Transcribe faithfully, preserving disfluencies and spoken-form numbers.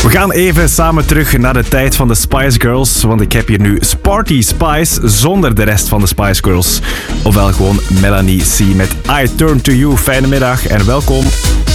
We gaan even samen terug naar de tijd van de Spice Girls, want ik heb hier nu Sporty Spice zonder de rest van de Spice Girls. Ofwel gewoon Melanie C met I Turn To You. Fijne middag en welkom.